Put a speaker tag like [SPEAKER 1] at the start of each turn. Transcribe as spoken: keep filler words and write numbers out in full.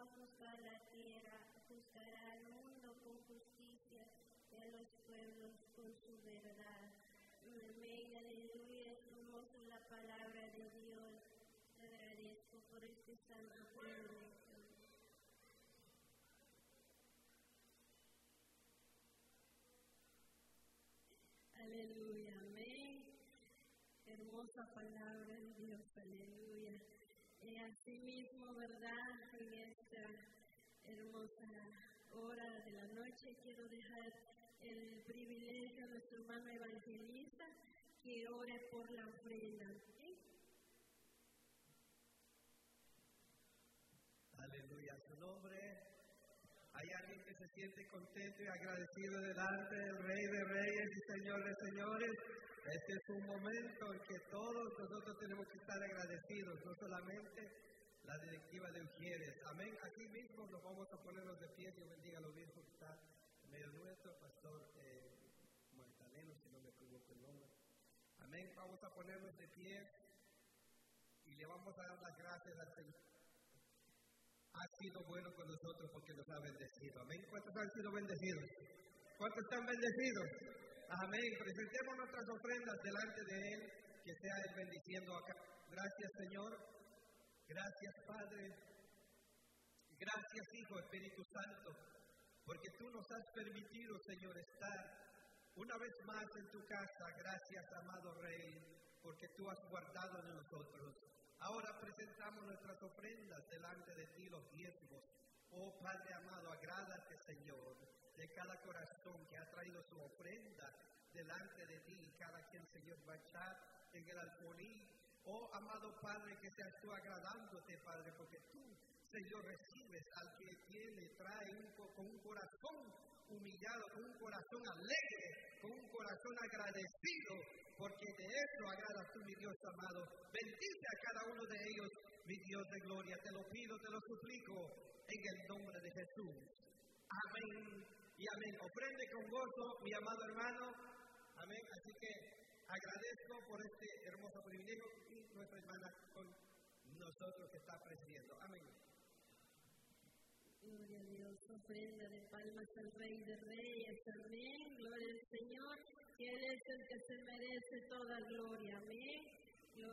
[SPEAKER 1] juzgar la tierra, juzgará al mundo con justicia y a los pueblos con su verdad. Amén, aleluya, es hermosa la palabra de Dios. Te agradezco por este santo privilegio. Aleluya, amén. Hermosa palabra de Dios, aleluya. Y así mismo, ¿verdad? En esta hermosa hora de la noche quiero dejar el privilegio a nuestro hermano evangelista que ore por la ofrenda. ¿Sí?
[SPEAKER 2] Aleluya, a su nombre. Hay alguien que se siente contento y agradecido delante del Rey de Reyes y Señor de Señores. Este es un momento en que todos nosotros tenemos que estar agradecidos, no solamente la directiva de Ujieres. Amén. Aquí mismo nos vamos a ponernos de pie. Dios bendiga al obispo que está en medio nuestro, pastor eh, Magdaleno, si no me equivoco el nombre. Amén. Vamos a ponernos de pie y le vamos a dar las gracias al Señor. Ha sido bueno con nosotros porque nos ha bendecido. Amén. ¿Cuántos han sido bendecidos? ¿Cuántos están bendecidos? Amén. Presentemos nuestras ofrendas delante de Él, que sea Él bendiciendo acá. Gracias, Señor. Gracias, Padre. Gracias, Hijo, Espíritu Santo, porque tú nos has permitido, Señor, estar una vez más en tu casa. Gracias, amado Rey, porque tú has guardado de nosotros. Ahora presentamos nuestras ofrendas delante de ti, los diezmos. Oh Padre amado, agrádate, Señor, de cada corazón que ha traído su ofrenda delante de ti. Cada quien, Señor, va a echar en el alfolí. Oh amado Padre, que seas tú agradándote, Padre, porque tú, Señor, recibes al que tiene, trae un, con un corazón humillado, con un corazón alegre, con un corazón agradecido, porque de eso agradas tú, mi Dios amado. Bendice a cada uno de ellos, mi Dios de gloria. Te lo pido, te lo suplico, en el nombre de Jesús. Amén y amén. Ofrende con gozo, mi amado hermano. Amén. Así que agradezco por este hermoso privilegio y nuestra hermana con nosotros que está presidiendo. Amén.
[SPEAKER 1] Gloria a Dios, ofrenda de palmas al Rey de Reyes. Amén. Gloria al Señor, que Él es el que se merece toda gloria. Amén.